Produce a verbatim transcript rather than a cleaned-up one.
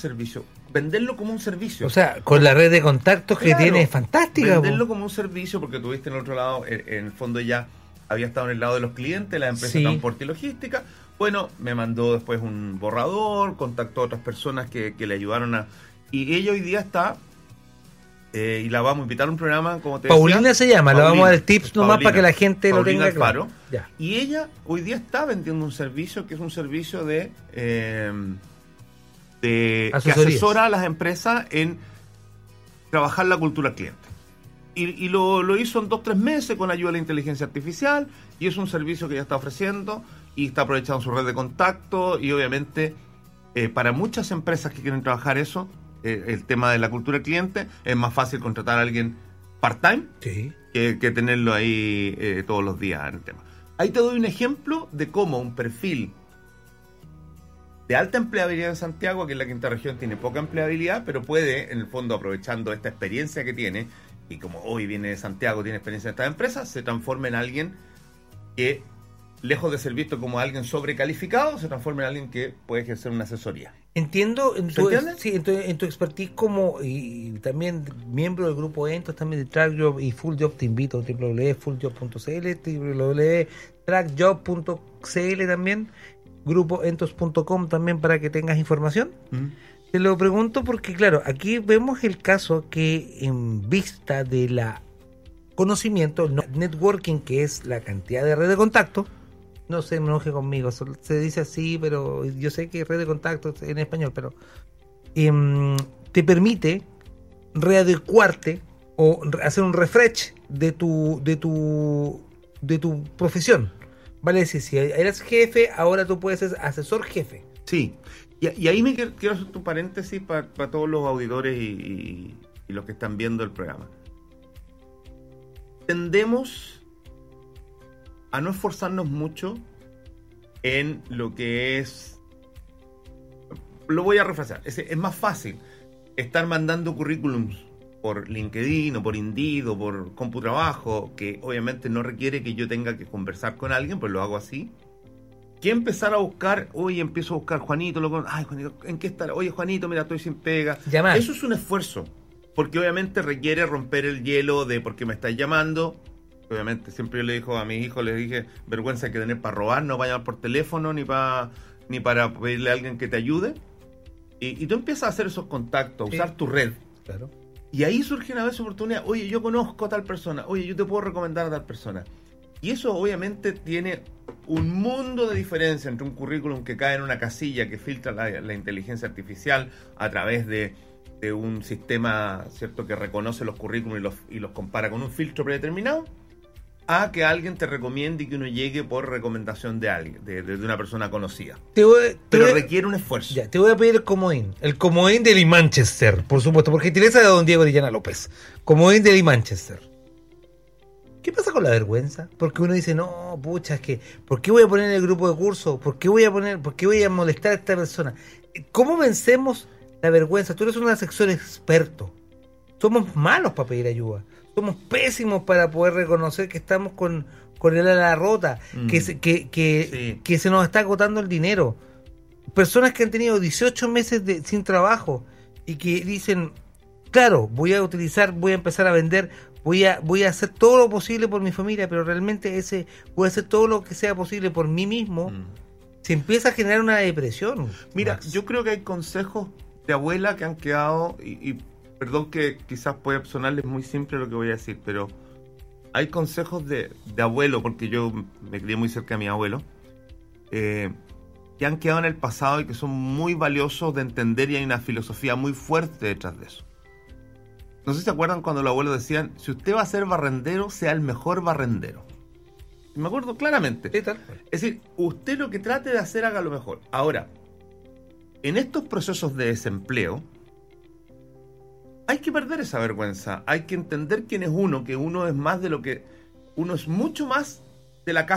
servicio, venderlo como un servicio. O sea, con la red de contactos que Claro, tiene es fantástica. venderlo po. como un servicio, porque tuviste en el otro lado, en, en el fondo ya había estado en el lado de los clientes, la empresa Sí. de transporte y logística. Bueno, me mandó después un borrador, contactó a otras personas que, que le ayudaron a... Y ella hoy día está, eh, y la vamos a invitar a un programa, como te Paulina decía. se llama, le vamos a dar tips nomás Paulina, para que la gente lo Paulina tenga claro. Alfaro. Ya. Y ella hoy día está vendiendo un servicio que es un servicio de, eh, de que Asesorías. asesora a las empresas en trabajar la cultura cliente. Y, y lo, lo hizo en dos, tres meses con ayuda de la inteligencia artificial, y es un servicio que ya está ofreciendo y está aprovechando su red de contacto, y obviamente eh, para muchas empresas que quieren trabajar eso, eh, el tema de la cultura cliente, es más fácil contratar a alguien part-time Sí. que, que tenerlo ahí eh, todos los días en el tema. Ahí te doy un ejemplo de cómo un perfil de alta empleabilidad en Santiago, que en la quinta región tiene poca empleabilidad, pero puede, en el fondo, aprovechando esta experiencia que tiene, y como hoy viene de Santiago, tiene experiencia en estas empresas, se transforma en alguien que, lejos de ser visto como alguien sobrecalificado, se transforma en alguien que puede ejercer una asesoría. Entiendo en ¿Se tu, entiende? sí, en tu, en tu expertise como y también miembro del grupo Entos, también de TrackJob y Full Job, te invito a doble u doble u doble u punto full job punto c l, doble u doble u doble u punto trackjob punto c l también, grupo entos punto com también para que tengas información. ¿Mm? Te lo pregunto porque, claro, aquí vemos el caso que en vista de la conocimiento, el networking, que es la cantidad de red de contacto, no se enoje conmigo, se dice así, pero yo sé que red de contacto en español, pero eh, te permite readecuarte o hacer un refresh de tu de tu de tu profesión. Vale decir, si eres jefe, ahora tú puedes ser asesor jefe. Sí, y, y ahí me quiero, quiero hacer tu paréntesis para pa todos los auditores y, y, y los que están viendo el programa. Tendemos a no esforzarnos mucho en lo que es... Lo voy a refrasear. Es, es más fácil estar mandando currículums por LinkedIn o por Indeed o por CompuTrabajo, que obviamente no requiere que yo tenga que conversar con alguien, pues lo hago así, que empezar a buscar, oye, empiezo a buscar Juanito, lo, ay, Juanito, ¿en qué está? Oye, Juanito, mira, estoy sin pega. Llamar. Eso es un esfuerzo, porque obviamente requiere romper el hielo de por qué me estás llamando. Obviamente, siempre yo le digo a mis hijos, les dije, vergüenza hay que tener para robar, no vayan por teléfono ni para ni para pedirle a alguien que te ayude. Y, y tú empiezas a hacer esos contactos, a Sí. usar tu red. Claro. Y ahí surge una vez oportunidad, oye, yo conozco a tal persona, oye, yo te puedo recomendar a tal persona. Y eso obviamente tiene un mundo de diferencia entre un currículum que cae en una casilla que filtra la, la inteligencia artificial a través de, de un sistema, ¿cierto?, que reconoce los currículums y los, y los compara con un filtro predeterminado, a que alguien te recomiende y que uno llegue por recomendación de alguien, de, de una persona conocida. Te voy, te Pero voy- requiere un esfuerzo. Ya, te voy a pedir el comodín. El comodín del Manchester, por supuesto, por gentileza de don Diego Orellana López. Comodín del Manchester. ¿Qué pasa con la vergüenza? Porque uno dice, no, pucha, es que, ¿por qué voy a poner en el grupo de curso? ¿Por qué voy a poner, por qué voy a molestar a esta persona? ¿Cómo vencemos la vergüenza? Tú eres un asesor experto. Somos malos para pedir ayuda. Somos pésimos para poder reconocer que estamos con, con el ala rota, Mm. que, se, que, que, Sí. que se nos está agotando el dinero. Personas que han tenido dieciocho meses de, sin trabajo y que dicen, claro, voy a utilizar, voy a empezar a vender, voy a voy a hacer todo lo posible por mi familia, pero realmente ese voy a hacer todo lo que sea posible por mí mismo. Mm. Se empieza a generar una depresión. Mira, Max. yo creo que hay consejos de abuela que han quedado, y, y perdón que quizás pueda sonarles muy simple lo que voy a decir, pero hay consejos de, de abuelo, porque yo me crié muy cerca de mi abuelo, eh, que han quedado en el pasado y que son muy valiosos de entender, y hay una filosofía muy fuerte detrás de eso. No sé si se acuerdan cuando los abuelos decían, si usted va a ser barrendero, sea el mejor barrendero. Y me acuerdo claramente. Sí, tal cual. Es decir, usted lo que trate de hacer, haga lo mejor. Ahora, en estos procesos de desempleo, hay que perder esa vergüenza. Hay que entender quién es uno, que uno es más de lo que... Uno es mucho más de la casa